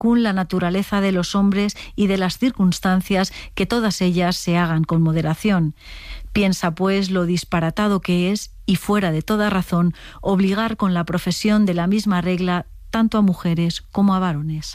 según la naturaleza de los hombres y de las circunstancias, que todas ellas se hagan con moderación. Piensa, pues, lo disparatado que es, y fuera de toda razón, obligar con la profesión de la misma regla tanto a mujeres como a varones.